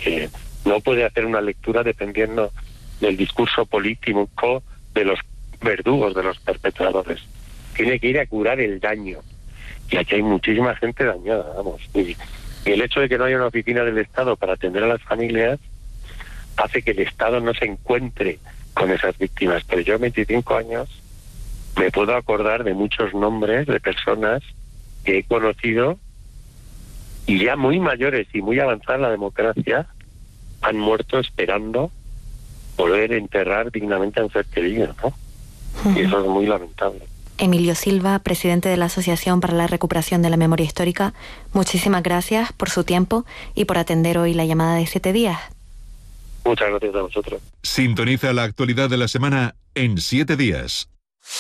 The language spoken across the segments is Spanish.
porque no puede hacer una lectura dependiendo del discurso político de los verdugos, de los perpetradores. Tiene que ir a curar el daño. Y aquí hay muchísima gente dañada, vamos. Y el hecho de que no haya una oficina del Estado para atender a las familias hace que el Estado no se encuentre con esas víctimas. Pero yo, en 25 años, me puedo acordar de muchos nombres de personas que he conocido y ya muy mayores y muy avanzada en la democracia han muerto esperando poder enterrar dignamente a un ser querido, ¿no? Y eso es muy lamentable. Emilio Silva, presidente de la Asociación para la Recuperación de la Memoria Histórica, muchísimas gracias por su tiempo y por atender hoy la llamada de 7 días. Muchas gracias a vosotros. Sintoniza la actualidad de la semana en 7 días.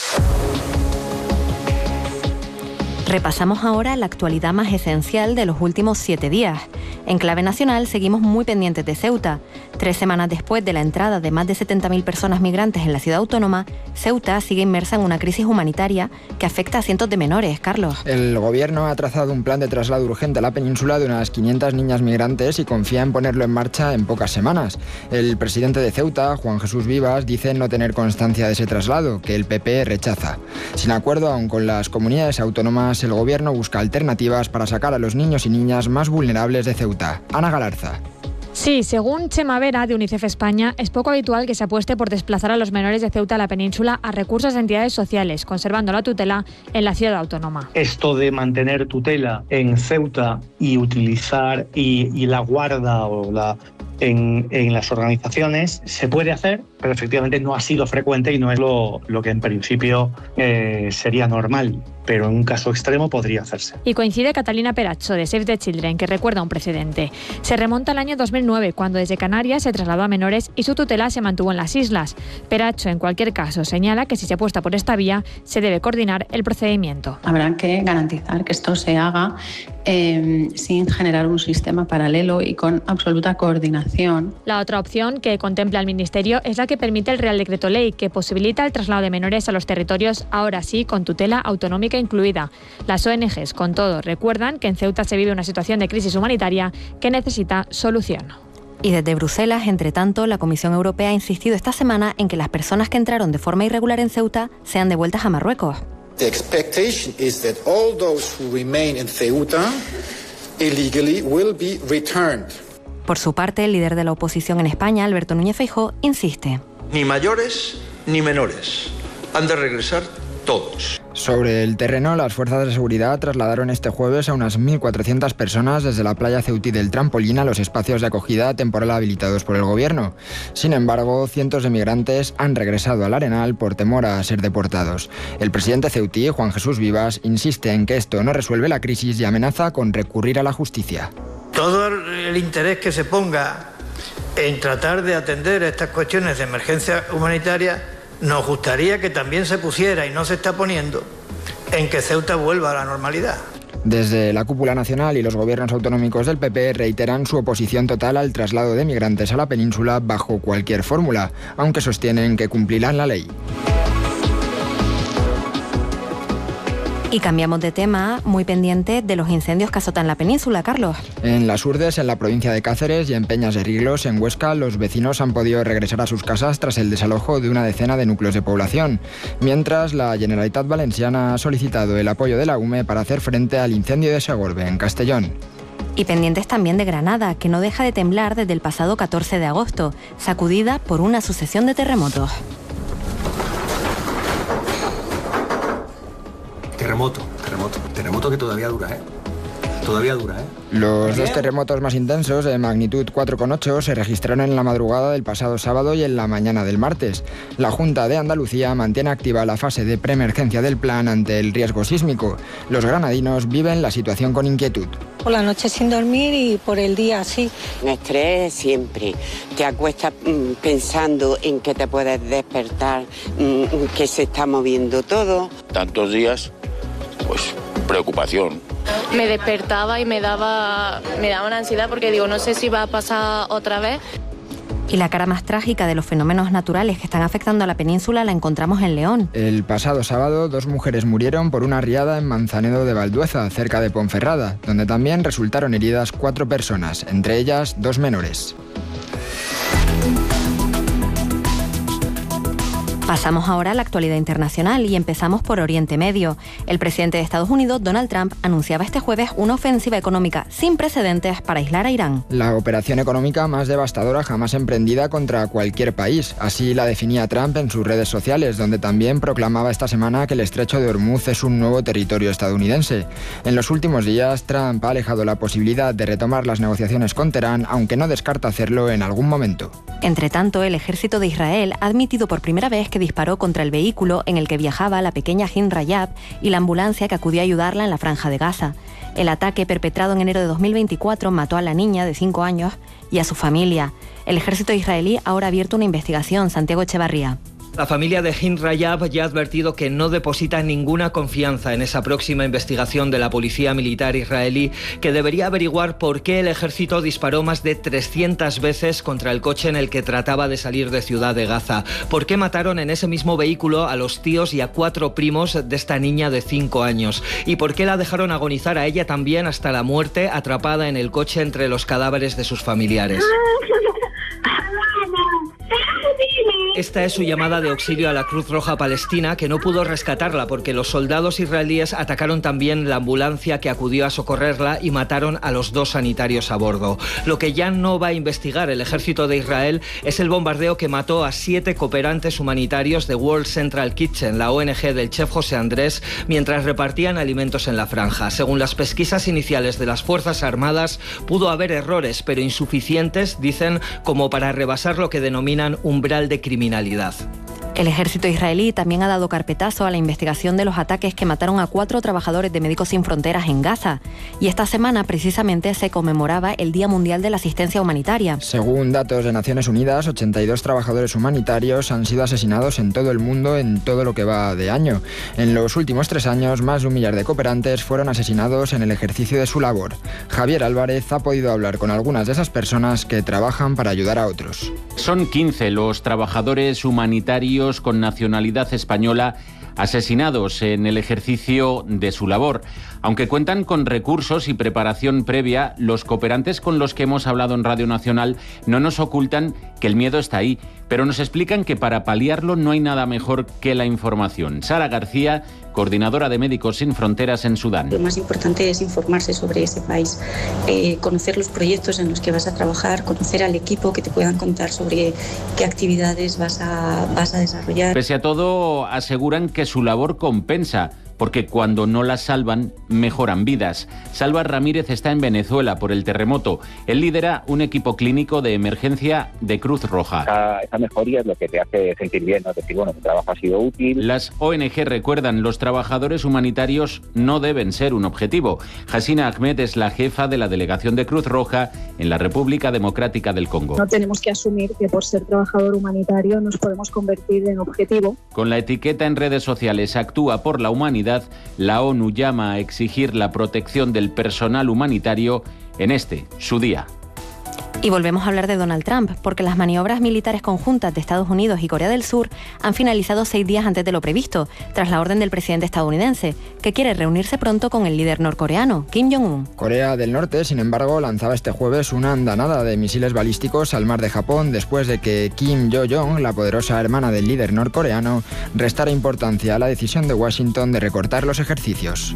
Repasamos ahora la actualidad más esencial de los últimos 7 días. En clave nacional seguimos muy pendientes de Ceuta. 3 semanas después de la entrada de más de 70.000 personas migrantes en la ciudad autónoma, Ceuta sigue inmersa en una crisis humanitaria que afecta a cientos de menores. Carlos. El gobierno ha trazado un plan de traslado urgente a la península de unas 500 niñas migrantes y confía en ponerlo en marcha en pocas semanas. El presidente de Ceuta, Juan Jesús Vivas, dice no tener constancia de ese traslado, que el PP rechaza. Sin acuerdo aún con las comunidades autónomas, el gobierno busca alternativas para sacar a los niños y niñas más vulnerables de Ceuta. Ana Galarza. Sí, según Chema Vera, de UNICEF España, es poco habitual que se apueste por desplazar a los menores de Ceuta a la península a recursos de entidades sociales, conservando la tutela en la ciudad autónoma. Esto de mantener tutela en Ceuta y utilizar y la guarda o en las organizaciones se puede hacer, pero efectivamente no ha sido frecuente y no es lo que en principio sería normal. Pero en un caso extremo podría hacerse. Y coincide Catalina Peracho, de Save the Children, que recuerda un precedente. Se remonta al año 2009, cuando desde Canarias se trasladó a menores y su tutela se mantuvo en las islas. Peracho, en cualquier caso, señala que si se apuesta por esta vía, se debe coordinar el procedimiento. Habrá que garantizar que esto se haga sin generar un sistema paralelo y con absoluta coordinación. La otra opción que contempla el Ministerio es la que permite el Real Decreto Ley, que posibilita el traslado de menores a los territorios, ahora sí, con tutela autonómica incluida. Las ONGs, con todo, recuerdan que en Ceuta se vive una situación de crisis humanitaria que necesita solución. Y desde Bruselas, entre tanto, la Comisión Europea ha insistido esta semana en que las personas que entraron de forma irregular en Ceuta sean devueltas a Marruecos. The expectation is that all those who remain in Ceuta illegally will be returned. Por su parte, el líder de la oposición en España, Alberto Núñez Feijóo, insiste. Ni mayores ni menores. Han de regresar todos. Sobre el terreno, las fuerzas de seguridad trasladaron este jueves a unas 1.400 personas desde la playa ceutí del Trampolín a los espacios de acogida temporal habilitados por el gobierno. Sin embargo, cientos de migrantes han regresado al Arenal por temor a ser deportados. El presidente ceutí, Juan Jesús Vivas, insiste en que esto no resuelve la crisis y amenaza con recurrir a la justicia. Todo el interés que se ponga en tratar de atender estas cuestiones de emergencia humanitaria nos gustaría que también se pusiera, y no se está poniendo, en que Ceuta vuelva a la normalidad. Desde la cúpula nacional y los gobiernos autonómicos del PP reiteran su oposición total al traslado de migrantes a la península bajo cualquier fórmula, aunque sostienen que cumplirán la ley. Y cambiamos de tema, muy pendiente de los incendios que azotan la península, Carlos. En Las Urdes, en la provincia de Cáceres, y en Peñas de Riglos, en Huesca, los vecinos han podido regresar a sus casas tras el desalojo de una decena de núcleos de población, mientras la Generalitat Valenciana ha solicitado el apoyo de la UME para hacer frente al incendio de Segorbe, en Castellón. Y pendientes también de Granada, que no deja de temblar desde el pasado 14 de agosto, sacudida por una sucesión de terremotos. Terremoto que todavía dura, Los dos terremotos más intensos, de magnitud 4,8, se registraron en la madrugada del pasado sábado y en la mañana del martes. La Junta de Andalucía mantiene activa la fase de preemergencia del plan ante el riesgo sísmico. Los granadinos viven la situación con inquietud. Por la noche sin dormir y por el día sí. Un estrés siempre. Te acuestas pensando en que te puedes despertar, que se está moviendo todo. Tantos días, pues preocupación. Me despertaba y me daba una ansiedad porque digo, no sé si va a pasar otra vez. Y la cara más trágica de los fenómenos naturales que están afectando a la península la encontramos en León. El pasado sábado, 2 mujeres murieron por una riada en Manzanedo de Valdueza, cerca de Ponferrada, donde también resultaron heridas 4 personas, entre ellas 2 menores. Pasamos ahora a la actualidad internacional y empezamos por Oriente Medio. El presidente de Estados Unidos, Donald Trump, anunciaba este jueves una ofensiva económica sin precedentes para aislar a Irán. La operación económica más devastadora jamás emprendida contra cualquier país. Así la definía Trump en sus redes sociales, donde también proclamaba esta semana que el estrecho de Hormuz es un nuevo territorio estadounidense. En los últimos días, Trump ha alejado la posibilidad de retomar las negociaciones con Teherán, aunque no descarta hacerlo en algún momento. Entre tanto, el ejército de Israel ha admitido por primera vez que disparó contra el vehículo en el que viajaba la pequeña Hind Rayab y la ambulancia que acudió a ayudarla en la Franja de Gaza. El ataque, perpetrado en enero de 2024, mató a la niña de 5 años y a su familia. El ejército israelí ahora ha abierto una investigación. Santiago Echevarría. La familia de Hind Rayab ya ha advertido que no deposita ninguna confianza en esa próxima investigación de la policía militar israelí, que debería averiguar por qué el ejército disparó más de 300 veces contra el coche en el que trataba de salir de Ciudad de Gaza, por qué mataron en ese mismo vehículo a los tíos y a 4 primos de esta niña de 5 años, y por qué la dejaron agonizar a ella también hasta la muerte, atrapada en el coche entre los cadáveres de sus familiares. Esta es su llamada de auxilio a la Cruz Roja Palestina, que no pudo rescatarla porque los soldados israelíes atacaron también la ambulancia que acudió a socorrerla y mataron a los 2 sanitarios a bordo. Lo que ya no va a investigar el ejército de Israel es el bombardeo que mató a 7 cooperantes humanitarios de World Central Kitchen, la ONG del chef José Andrés, mientras repartían alimentos en la franja. Según las pesquisas iniciales de las Fuerzas Armadas, pudo haber errores, pero insuficientes, dicen, como para rebasar lo que denominan umbral de criminalidad. El ejército israelí también ha dado carpetazo a la investigación de los ataques que mataron a 4 trabajadores de Médicos Sin Fronteras en Gaza. Y esta semana precisamente se conmemoraba el Día Mundial de la Asistencia Humanitaria. Según datos de Naciones Unidas, 82 trabajadores humanitarios han sido asesinados en todo el mundo en todo lo que va de año. En los últimos 3 años, más de 1 millar de cooperantes fueron asesinados en el ejercicio de su labor. Javier Álvarez ha podido hablar con algunas de esas personas que trabajan para ayudar a otros. Son 15 los trabajadores humanitarios con nacionalidad española asesinados en el ejercicio de su labor. Aunque cuentan con recursos y preparación previa, los cooperantes con los que hemos hablado en Radio Nacional no nos ocultan que el miedo está ahí, pero nos explican que para paliarlo no hay nada mejor que la información. Sara García, coordinadora de Médicos Sin Fronteras en Sudán. Lo más importante es informarse sobre ese país, conocer los proyectos en los que vas a trabajar, conocer al equipo, que te puedan contar sobre qué actividades vas a desarrollar. Pese a todo, aseguran que su labor compensa, porque cuando no las salvan, mejoran vidas. Salva Ramírez está en Venezuela por el terremoto. Él lidera un equipo clínico de emergencia de Cruz Roja. Esa mejoría es lo que te hace sentir bien, ¿no? Decir, bueno, mi trabajo ha sido útil. Las ONG recuerdan, los trabajadores humanitarios no deben ser un objetivo. Hasina Ahmed es la jefa de la delegación de Cruz Roja en la República Democrática del Congo. No tenemos que asumir que por ser trabajador humanitario nos podemos convertir en objetivo. Con la etiqueta en redes sociales "Actúa por la humanidad", la ONU llama a exigir la protección del personal humanitario en su día. Y volvemos a hablar de Donald Trump, porque las maniobras militares conjuntas de Estados Unidos y Corea del Sur han finalizado 6 días antes de lo previsto, tras la orden del presidente estadounidense, que quiere reunirse pronto con el líder norcoreano, Kim Jong-un. Corea del Norte, sin embargo, lanzaba este jueves una andanada de misiles balísticos al mar de Japón después de que Kim Yo-jong, la poderosa hermana del líder norcoreano, restara importancia a la decisión de Washington de recortar los ejercicios.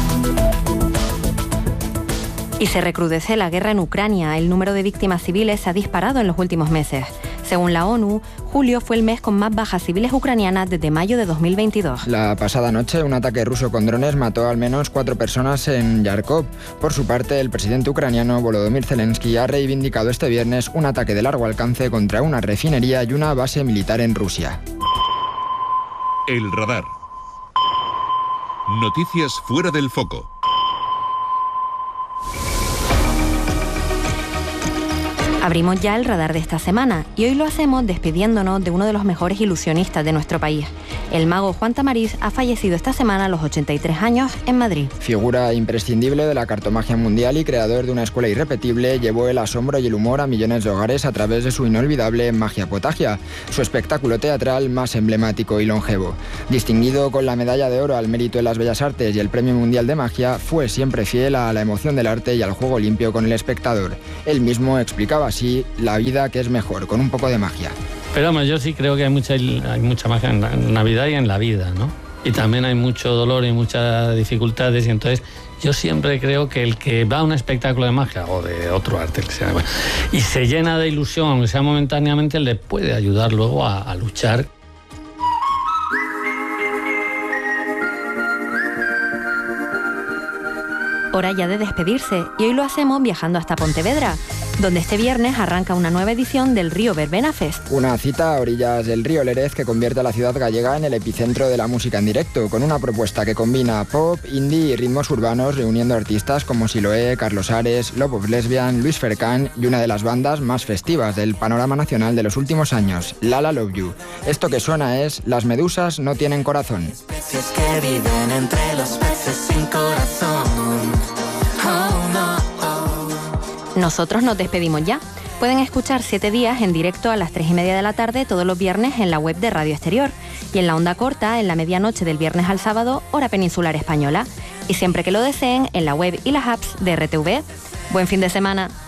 Y se recrudece la guerra en Ucrania. El número de víctimas civiles se ha disparado en los últimos meses. Según la ONU, julio fue el mes con más bajas civiles ucranianas desde mayo de 2022. La pasada noche, un ataque ruso con drones mató al menos 4 personas en Yarkov. Por su parte, el presidente ucraniano Volodymyr Zelensky ha reivindicado este viernes un ataque de largo alcance contra una refinería y una base militar en Rusia. El radar. Noticias fuera del foco. Abrimos ya el radar de esta semana y hoy lo hacemos despidiéndonos de uno de los mejores ilusionistas de nuestro país. El mago Juan Tamariz ha fallecido esta semana a los 83 años en Madrid. Figura imprescindible de la cartomagia mundial y creador de una escuela irrepetible, llevó el asombro y el humor a millones de hogares a través de su inolvidable Magia Potagia, su espectáculo teatral más emblemático y longevo. Distinguido con la medalla de oro al mérito en las bellas artes y el Premio Mundial de Magia, fue siempre fiel a la emoción del arte y al juego limpio con el espectador. Él mismo explicaba así la vida que es mejor, con un poco de magia. Pero vamos, yo sí creo que hay mucha magia en la Navidad y en la vida, ¿no? Y también hay mucho dolor y muchas dificultades, y entonces yo siempre creo que el que va a un espectáculo de magia o de otro arte que sea, y se llena de ilusión, aunque sea momentáneamente, le puede ayudar luego a luchar. Hora ya de despedirse, y hoy lo hacemos viajando hasta Pontevedra, donde este viernes arranca una nueva edición del Río Verbena Fest. Una cita a orillas del río Lérez que convierte a la ciudad gallega en el epicentro de la música en directo, con una propuesta que combina pop, indie y ritmos urbanos, reuniendo artistas como Siloé, Carlos Ares, Love of Lesbian, Luis Fercán y una de las bandas más festivas del panorama nacional de los últimos años, Lala Love You. Esto que suena es Las medusas no tienen corazón. Especies que viven entre los peces sin corazón. Oh, no, oh. Nosotros nos despedimos ya. Pueden escuchar 7 días en directo a las 3:30 de la tarde todos los viernes en la web de Radio Exterior y en la onda corta en la medianoche del viernes al sábado, hora peninsular española. Y siempre que lo deseen en la web y las apps de RTV. Buen fin de semana.